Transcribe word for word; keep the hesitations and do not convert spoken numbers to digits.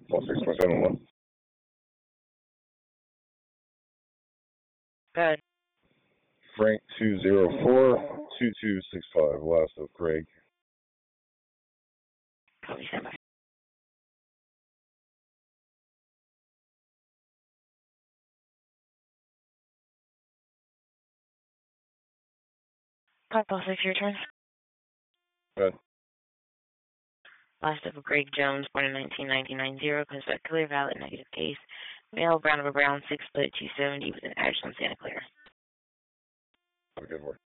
Call six point seven one. Good. Frank two zero four two two six five. Last of Craig. Copy, stand by. Call six, your turn. Good. Last of Greg Jones, born in nineteen ninety-nine, zero, comes back clear, valid, negative case. Male, brown of a brown, six foot, two seventy, with an address on Santa Clara. Have a good one.